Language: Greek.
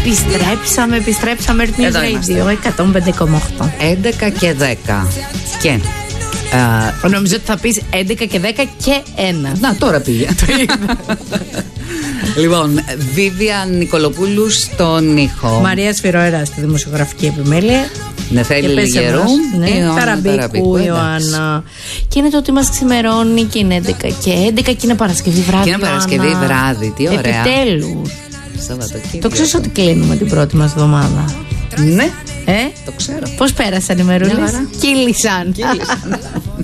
Επιστρέψαμε Rhythmix Radio 105,8. 11 και 10. Και νομίζω ότι θα πεις 11 και 10 και 1. Να, τώρα πήγε. Λοιπόν, Βίβια Νικολοπούλου στον ήχο. Μαρία Σφυροέρα στη δημοσιογραφική επιμέλεια. Νεφέλη Λιγερού. Ταραμπίκου, Ιωάννα. Και είναι το ότι μας ξημερώνει και είναι 11 και 11 και είναι Παρασκευή βράδυ. Και είναι Παρασκευή βράδυ, τι ωραία. Επιτέλους. Το ξέρεις ότι κλείνουμε την πρώτη μας εβδομάδα? Ναι, το ξέρω. Πώς πέρασαν οι μερούλες? Κύλησαν.